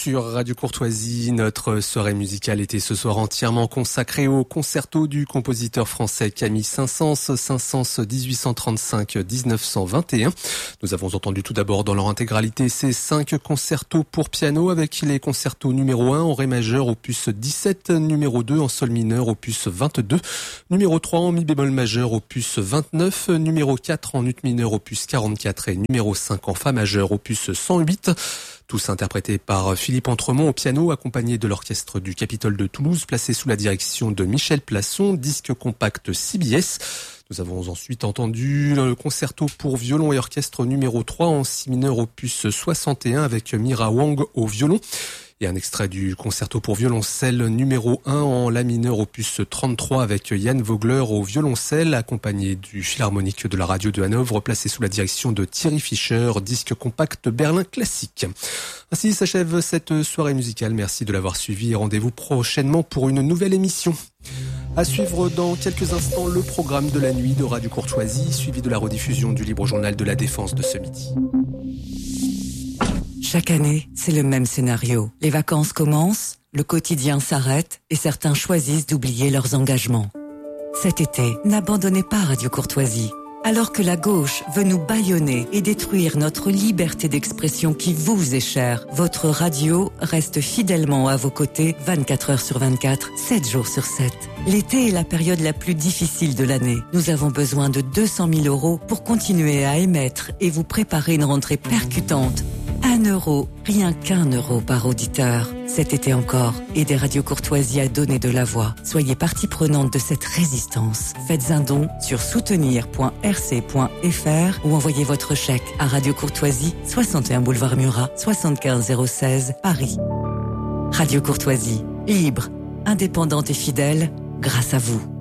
sur Radio Courtoisie. Notre soirée musicale était ce soir entièrement consacrée au concerto du compositeur français Camille Saint-Saëns, 1835-1921. Nous avons entendu tout d'abord dans leur intégralité ces 5 concertos pour piano avec les concertos numéro 1 en ré majeur opus 17, numéro 2 en sol mineur opus 22, numéro 3 en mi bémol majeur opus 29, numéro 4 en ut mineur opus 44 et numéro 5 en fa majeur opus 108. Tous interprétés par Philippe Entremont au piano, accompagné de l'orchestre du Capitole de Toulouse, placé sous la direction de Michel Plasson, disque compact CBS. Nous avons ensuite entendu le concerto pour violon et orchestre numéro 3 en si mineur opus 61 avec Mira Wang au violon. Et un extrait du concerto pour violoncelle numéro 1 en la mineur opus 33 avec Yann Vogler au violoncelle, accompagné du Philharmonique de la radio de Hanovre, placé sous la direction de Thierry Fischer, disque compact Berlin classique. Ainsi s'achève cette soirée musicale. Merci de l'avoir suivi et rendez-vous prochainement pour une nouvelle émission. À suivre dans quelques instants le programme de la nuit de Radio Courtoisie, suivi de la rediffusion du Libre Journal de la Défense de ce midi. Chaque année, c'est le même scénario. Les vacances commencent, le quotidien s'arrête et certains choisissent d'oublier leurs engagements. Cet été, n'abandonnez pas Radio Courtoisie. Alors que la gauche veut nous bâillonner et détruire notre liberté d'expression qui vous est chère, votre radio reste fidèlement à vos côtés 24 heures sur 24, 7 jours sur 7. L'été est la période la plus difficile de l'année. Nous avons besoin de 200 000 € pour continuer à émettre et vous préparer une rentrée percutante. 1 €, rien qu'1 € par auditeur. Cet été encore, aidez Radio Courtoisie à donner de la voix. Soyez partie prenante de cette résistance. Faites un don sur soutenir.rc.fr ou envoyez votre chèque à Radio Courtoisie, 61 boulevard Murat, 75 016, Paris. Radio Courtoisie, libre, indépendante et fidèle, grâce à vous.